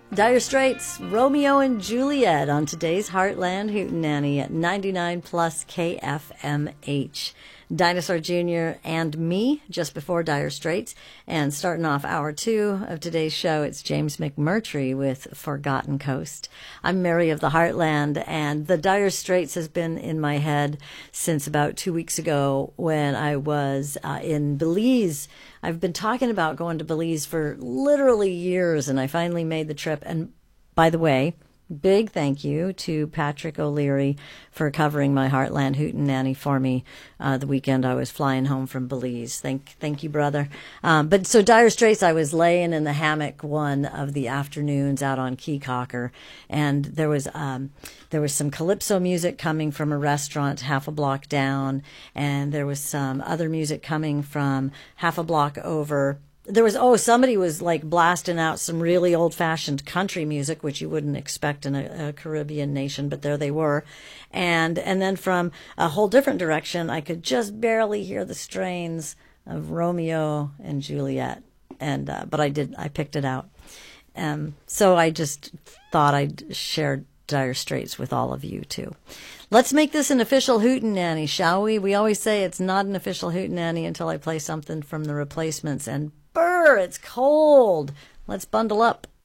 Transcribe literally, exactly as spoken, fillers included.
Dire Straits, Romeo and Juliet on today's Heartland Hootenanny at ninety-nine plus K F M H. Dinosaur Junior and me just before Dire Straits. And starting off hour two of today's show, it's James McMurtry with Forgotten Coast. I'm Mary of the Heartland, and the Dire Straits has been in my head since about two weeks ago when I was uh, in Belize. I've been talking about going to Belize for literally years, and I finally made the trip. And by the way, big thank you to Patrick O'Leary for covering my Heartland Hootenanny for me uh, the weekend I was flying home from Belize. Thank thank you, brother. Um, but so Dire Straits, I was laying in the hammock one of the afternoons out on Key Cocker, and there was um, there was some calypso music coming from a restaurant half a block down, and there was some other music coming from half a block over. There was, oh, somebody was like blasting out some really old-fashioned country music, which you wouldn't expect in a, a Caribbean nation, but there they were. And and then from a whole different direction, I could just barely hear the strains of Romeo and Juliet. And uh, but I did, I picked it out. Um, so I just thought I'd share Dire Straits with all of you too. Let's make this an official Hootenanny, shall we? We always say it's not an official Hootenanny until I play something from the Replacements, and brr, it's cold. Let's bundle up.